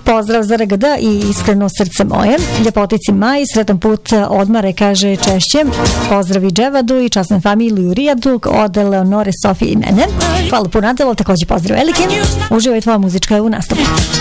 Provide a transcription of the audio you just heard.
Pozdrav za RGD i iskreno srce moje. Ljepotici Maj, sretan put odmare, kaže češće. Pozdravi Dževadu i časnu familiju Rijadu od Leonore, Sofije i mene. Hvala puno, Adelo, također pozdrav velike. Uživaj tvoja muzička u nastupu.